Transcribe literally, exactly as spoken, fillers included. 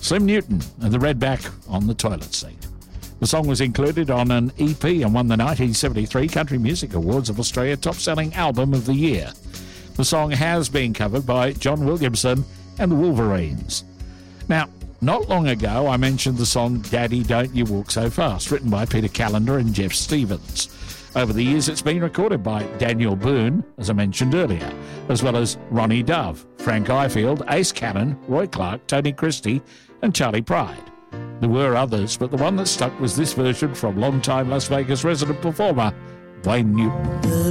Slim Newton and the Redback on the Toilet Seat. The song was included on an E P and won the nineteen seventy-three Country Music Awards of Australia Top-Selling Album of the Year. The song has been covered by John Williamson and the Wolverines. Now, not long ago, I mentioned the song Daddy Don't You Walk So Fast, written by Peter Callender and Jeff Stevens. Over the years, it's been recorded by Daniel Boone, as I mentioned earlier, as well as Ronnie Dove, Frank Ifield, Ace Cannon, Roy Clark, Tony Christie, and Charlie Pride. There were others, but the one that stuck was this version from longtime Las Vegas resident performer, Wayne Newton.